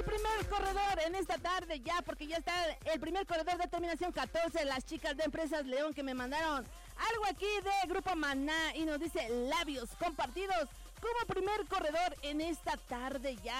el primer corredor en esta tarde ya, porque ya está el primer corredor de terminación 14, las chicas de Empresas León, que me mandaron algo aquí de Grupo Maná y nos dice labios compartidos como primer corredor en esta tarde ya.